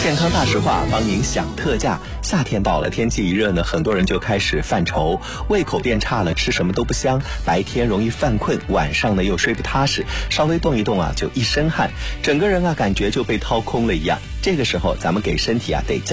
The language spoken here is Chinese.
健康大实话帮您享特价。夏天到了，天气一热呢，很多人就开始犯愁，胃口变差了，吃什么都不香，白天容易犯困，晚上呢又睡不踏实，稍微动一动啊就一身汗，整个人啊感觉就被掏空了一样。这个时候咱们给身体啊得